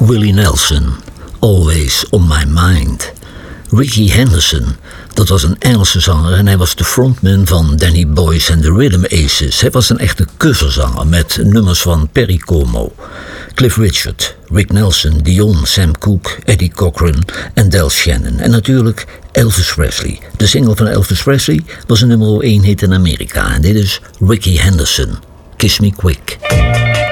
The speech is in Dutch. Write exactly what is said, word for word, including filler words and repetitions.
Willie Nelson, Always on My Mind. Ricky Henderson, dat was een Engelse zanger en hij was de frontman van Danny Boyce en de Rhythm Aces. Hij was een echte coverzanger met nummers van Perry Como, Cliff Richard, Rick Nelson, Dion, Sam Cooke, Eddie Cochran en Del Shannon. En natuurlijk Elvis Presley. De single van Elvis Presley was een nummer één hit in Amerika. En dit is Ricky Henderson, Kiss Me Quick.